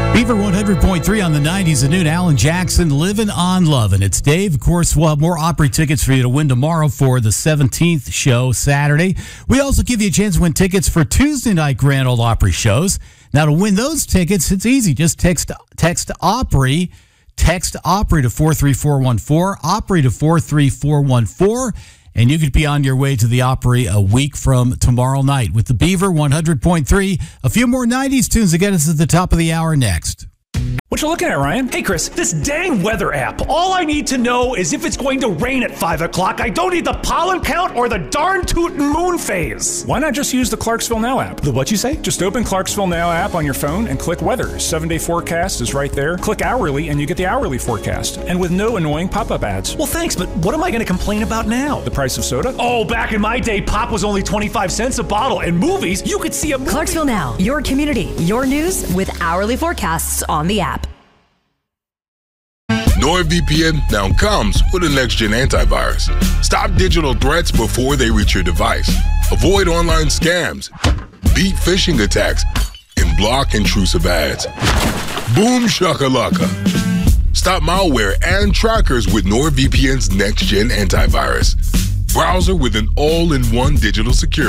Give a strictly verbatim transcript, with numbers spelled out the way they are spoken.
Beaver one hundred point three on the nineties at noon. Alan Jackson, Living on Lovin'. It's Dave. Of course, we'll have more Opry tickets for you to win tomorrow for the seventeenth show Saturday. We also give you a chance to win tickets for Tuesday night Grand Ole Opry shows. Now, to win those tickets, it's easy. Just text text Opry. Text Opry to four three four one four. Opry to four three four one four. And you could be on your way to the Opry a week from tomorrow night with the Beaver one hundred point three. A few more nineties tunes to get us at the top of the hour next. What you looking at, Ryan? Hey, Chris, this dang weather app. All I need to know is if it's going to rain at five o'clock. I don't need the pollen count or the darn tootin' moon phase. Why not just use the Clarksville Now app? The what you say? Just open Clarksville Now app on your phone and click weather. Seven-day forecast is right there. Click hourly and you get the hourly forecast. And with no annoying pop-up ads. Well, thanks, but what am I going to complain about now? The price of soda? Oh, back in my day, pop was only twenty-five cents a bottle. And movies, you could see a movie. Clarksville Now, your community, your news with hourly forecasts on the app. NordVPN now comes with a next-gen antivirus. Stop digital threats before they reach your device. Avoid online scams, beat phishing attacks, and block intrusive ads. Boom shakalaka. Stop malware and trackers with NordVPN's next-gen antivirus. Browser with an all-in-one digital security.